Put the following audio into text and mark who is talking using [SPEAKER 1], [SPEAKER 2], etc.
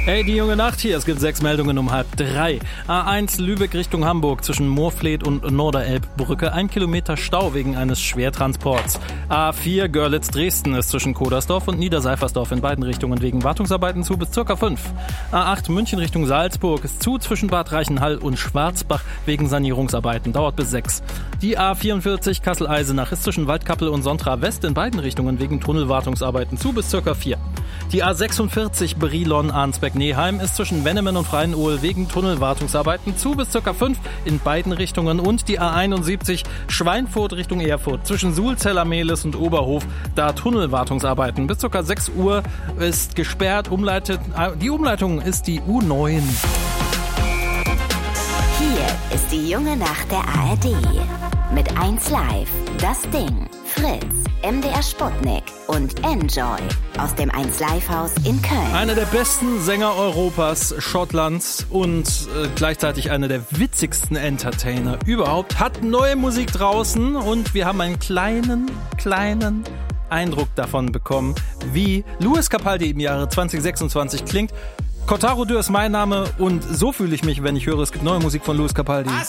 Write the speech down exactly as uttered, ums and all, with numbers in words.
[SPEAKER 1] Hey, die junge Nacht hier. Es gibt sechs Meldungen um halb drei. A eins Lübeck Richtung Hamburg zwischen Moorfleet und Norderelbbrücke. Ein Kilometer Stau wegen eines Schwertransports. A vier Görlitz Dresden ist zwischen Kodersdorf und Niederseifersdorf in beiden Richtungen wegen Wartungsarbeiten zu bis circa fünf. A acht München Richtung Salzburg ist zu zwischen Bad Reichenhall und Schwarzbach wegen Sanierungsarbeiten. Dauert bis sechs. Die A vierundvierzig Kassel-Eisenach ist zwischen Waldkappel und Sontra West in beiden Richtungen wegen Tunnelwartungsarbeiten zu bis circa vier. Die A sechsundvierzig Brilon-Arnsberg-Neheim ist zwischen Wennemen und Freienohl wegen Tunnelwartungsarbeiten zu bis circa fünf in beiden Richtungen. Und die A einundsiebzig Schweinfurt Richtung Erfurt zwischen Sulzeller-Mehlis und Oberhof, da Tunnelwartungsarbeiten. Bis circa sechs Uhr ist gesperrt. Umleitet, die Umleitung ist die U neun.
[SPEAKER 2] Hier ist die junge Nacht der A R D. Mit eins Live, Das Ding, Fritz, M D R Sputnik und Enjoy aus dem eins Live Haus in Köln.
[SPEAKER 1] Einer der besten Sänger Europas, Schottlands und äh, gleichzeitig einer der witzigsten Entertainer überhaupt, hat neue Musik draußen und wir haben einen kleinen, kleinen Eindruck davon bekommen, wie Lewis Capaldi im Jahre zwanzig sechsundzwanzig klingt. Kotaro Dürr ist mein Name und so fühle ich mich, wenn ich höre, es gibt neue Musik von Lewis Capaldi.